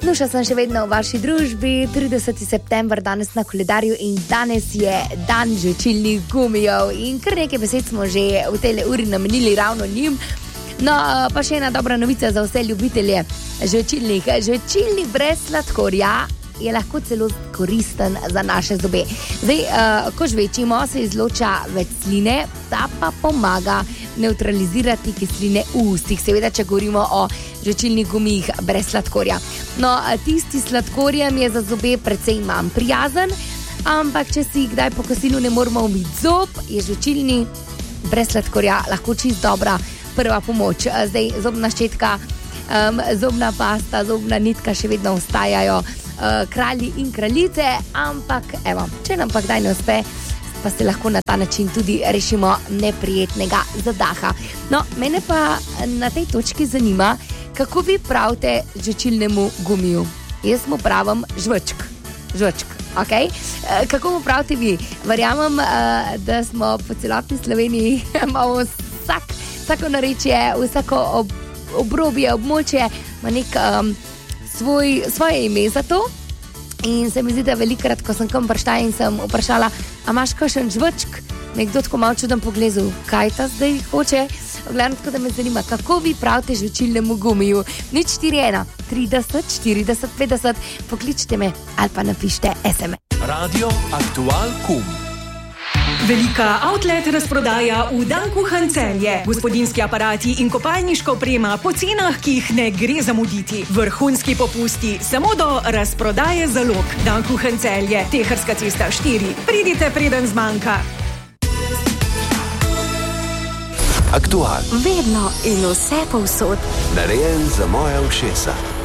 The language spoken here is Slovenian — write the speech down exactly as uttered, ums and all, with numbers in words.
Nuša sem še vedno v vaši družbi, trideseti september danes na koledarju in danes je dan žvečilnih gumijev in kar nekaj besed smo že v tej uri namenili ravno njim. No, pa še ena dobra novica za vse ljubitelje žvečilnih. Žvečilnik brez sladkorja je lahko celo koristen za naše zobe. Zdaj, uh, ko žvečimo, se izloča več sline, ta pa pomaga neutralizirati kisline v ustih. Seveda, če govorimo o žvečilnih gumijih brez sladkorja. No, tisti s sladkorjem je za zobe precej manj prijazen, ampak če si kdaj po kosilu ne moramo umiti zob, je žvečilni brez sladkorja lahko čist dobra prva pomoč. Zdaj, zobna ščetka, um, zobna pasta, zobna nitka še vedno ostajajo uh, kralji in kraljice, ampak evo, če nam pa kdaj ne uspe, pa se lahko na ta način tudi rešimo neprijetnega zadaha. No, mene pa na tej točki zanima, kako vi pravite žvečilnemu gumiju. Jaz mu pravim žvečk, žvečk, ok? E, kako mu pravite vi? Verjamem, e, da smo po celotni Sloveniji imamo vsak, vsako narečje, vsako ob, obrobje, območje, ima nek um, svoj, svoje ime za to. In se mi zdi, da velikrat, ko sem kam prišla in sem vprašala, a imaš kakšen žvečk, nekdo tako malo čuden pogledal, kaj ta zdaj hoče. Glavno tako, da me zanima, kako vi pravite žvečilnemu gumiju. nič štiri ena trideset štirideset petdeset, pokličite me ali pa napišite es em es. Radio Aktual Kum. Velika outlet razprodaja v Dankuhan Celje. Gospodinski aparati in kopalniška oprema po cenah, ki jih ne gre zamuditi. Vrhunski popusti samo do razprodaje zalog. Dankuhan Celje, Teharska cesta štiri. Pridite, preden zmanjka. Aktual. Vedno in vse povsod. Narejen za moje ušesa.